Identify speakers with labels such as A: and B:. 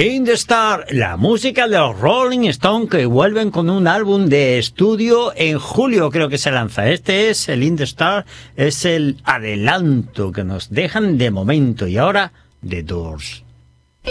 A: In the Star, la música de los Rolling Stones, que vuelven con un álbum de estudio en julio, creo que se lanza. Este es el In the Star, es el adelanto que nos dejan de momento. Y ahora, The Doors.